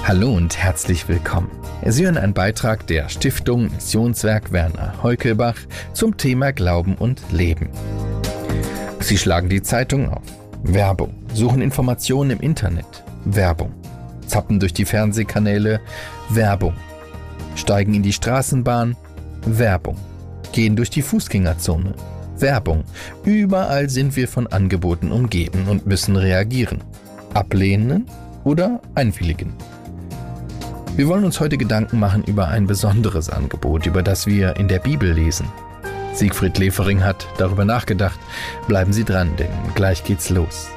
Hallo und herzlich willkommen. Sie hören einen Beitrag der Stiftung Missionswerk Werner Heukelbach zum Thema Glauben und Leben. Sie schlagen die Zeitung auf. Werbung. Suchen Informationen im Internet. Werbung. Zappen durch die Fernsehkanäle. Werbung. Steigen in die Straßenbahn. Werbung. Gehen durch die Fußgängerzone. Werbung. Überall sind wir von Angeboten umgeben und müssen reagieren. Ablehnen oder einwilligen. Wir wollen uns heute Gedanken machen über ein besonderes Angebot, über das wir in der Bibel lesen. Siegfried Lefering hat darüber nachgedacht. Bleiben Sie dran, denn gleich geht's los.